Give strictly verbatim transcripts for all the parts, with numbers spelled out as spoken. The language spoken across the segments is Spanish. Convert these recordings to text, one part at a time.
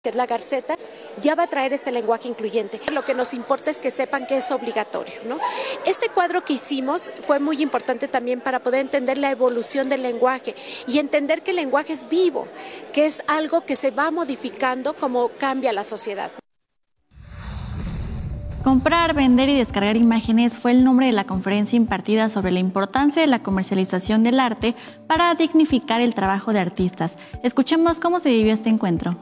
que es la Garceta, ya va a traer este lenguaje incluyente. Lo que nos importa es que sepan que es obligatorio, ¿no? Este cuadro que hicimos fue muy importante también para poder entender la evolución del lenguaje y entender que el lenguaje es vivo, que es algo que se va modificando como cambia la sociedad. Comprar, vender y descargar imágenes fue el nombre de la conferencia impartida sobre la importancia de la comercialización del arte para dignificar el trabajo de artistas. Escuchemos cómo se vivió este encuentro.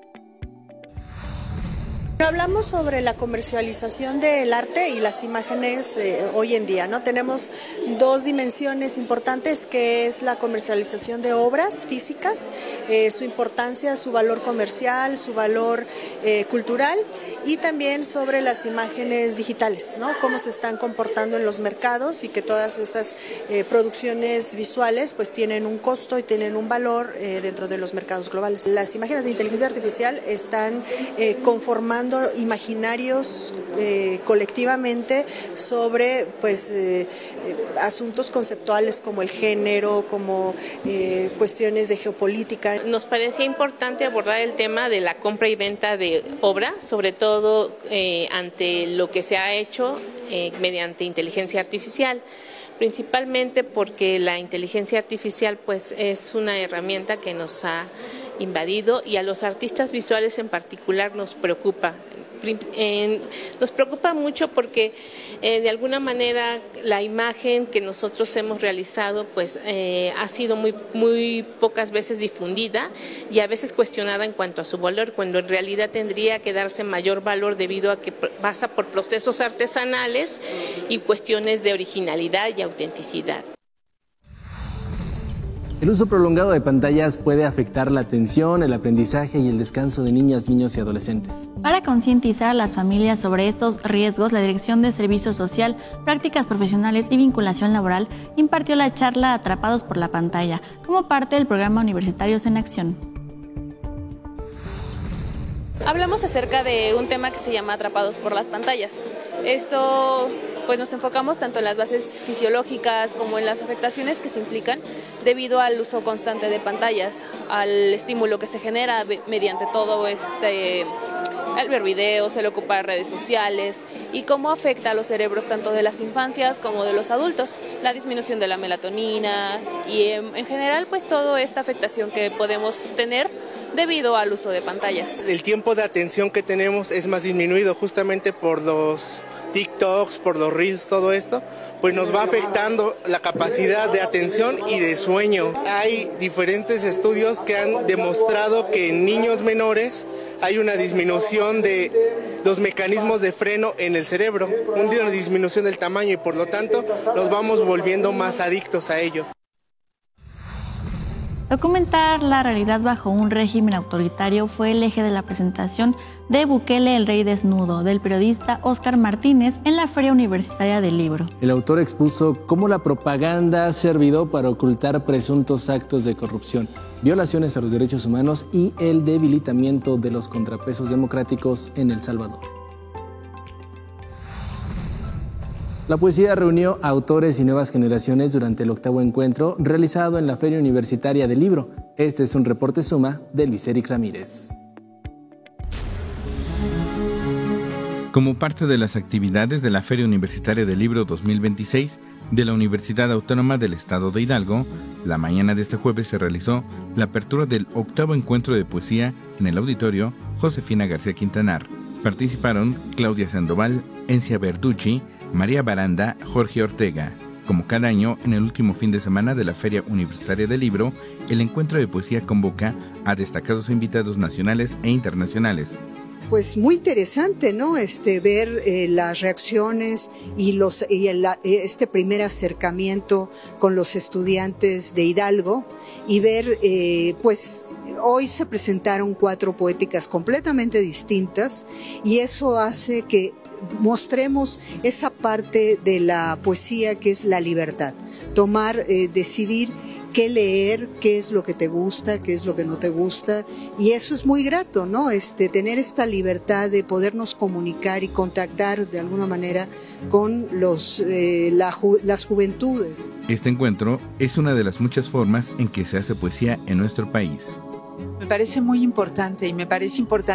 Hablamos sobre la comercialización del arte y las imágenes eh, hoy en día, ¿no? Tenemos dos dimensiones importantes, que es la comercialización de obras físicas, eh, su importancia, su valor comercial, su valor eh, cultural, y también sobre las imágenes digitales, ¿no? Cómo se están comportando en los mercados y que todas esas eh, producciones visuales pues tienen un costo y tienen un valor eh, dentro de los mercados globales. Las imágenes de inteligencia artificial están eh, conformando imaginarios eh, colectivamente sobre pues eh, eh, asuntos conceptuales como el género, como eh, cuestiones de geopolítica. Nos parecía importante abordar el tema de la compra y venta de obra, sobre todo eh, ante lo que se ha hecho eh, mediante inteligencia artificial. Principalmente porque la inteligencia artificial pues es una herramienta que nos ha invadido y a los artistas visuales en particular nos preocupa. Eh, nos preocupa mucho porque eh, de alguna manera la imagen que nosotros hemos realizado pues eh, ha sido muy, muy pocas veces difundida y a veces cuestionada en cuanto a su valor, cuando en realidad tendría que darse mayor valor debido a que pasa por procesos artesanales y cuestiones de originalidad y autenticidad. El uso prolongado de pantallas puede afectar la atención, el aprendizaje y el descanso de niñas, niños y adolescentes. Para concientizar a las familias sobre estos riesgos, la Dirección de Servicio Social, Prácticas Profesionales y Vinculación Laboral impartió la charla Atrapados por la Pantalla, como parte del programa Universitarios en Acción. Hablamos acerca de un tema que se llama Atrapados por las Pantallas. Esto, pues nos enfocamos tanto en las bases fisiológicas como en las afectaciones que se implican debido al uso constante de pantallas, al estímulo que se genera mediante todo este, el ver videos, el ocupar redes sociales y cómo afecta a los cerebros tanto de las infancias como de los adultos, la disminución de la melatonina y en, en general pues toda esta afectación que podemos tener debido al uso de pantallas. El tiempo de atención que tenemos es más disminuido justamente por los TikToks, por los Reels, todo esto, pues nos va afectando la capacidad de atención y de sueño. Hay diferentes estudios que han demostrado que en niños menores hay una disminución de los mecanismos de freno en el cerebro, una disminución del tamaño y por lo tanto nos vamos volviendo más adictos a ello. Documentar la realidad bajo un régimen autoritario fue el eje de la presentación de Bukele, el rey desnudo, del periodista Óscar Martínez en la Feria Universitaria del Libro. El autor expuso cómo la propaganda ha servido para ocultar presuntos actos de corrupción, violaciones a los derechos humanos y el debilitamiento de los contrapesos democráticos en El Salvador. La poesía reunió a autores y nuevas generaciones durante el octavo encuentro realizado en la Feria Universitaria del Libro. Este es un reporte suma de Luis Eric Ramírez. Como parte de las actividades de la Feria Universitaria del Libro dos mil veintiséis de la Universidad Autónoma del Estado de Hidalgo, la mañana de este jueves se realizó la apertura del octavo encuentro de poesía en el auditorio Josefina García Quintanar. Participaron Claudia Sandoval, Encia Bertucci, María Baranda, Jorge Ortega. Como cada año, en el último fin de semana de la Feria Universitaria del Libro, el encuentro de poesía convoca a destacados invitados nacionales e internacionales. Pues muy interesante, ¿no? Este, ver eh, las reacciones y, los, y el, este primer acercamiento con los estudiantes de Hidalgo y ver, eh, pues hoy se presentaron cuatro poéticas completamente distintas y eso hace que mostremos esa parte de la poesía que es la libertad, tomar, eh, decidir qué leer, qué es lo que te gusta, qué es lo que no te gusta, y eso es muy grato, ¿no? Este, tener esta libertad de podernos comunicar y contactar de alguna manera con los, eh, la ju- las juventudes. Este encuentro es una de las muchas formas en que se hace poesía en nuestro país. Me parece muy importante y me parece importante